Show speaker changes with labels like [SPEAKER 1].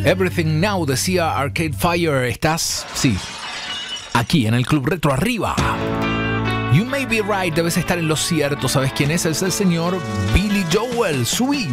[SPEAKER 1] Everything Now, decía Arcade Fire. Estás, sí, aquí en el Club Retro Arriba. You may be right, debes estar en lo cierto. ¿Sabes quién es? Es el señor Billy Joel, Sweet.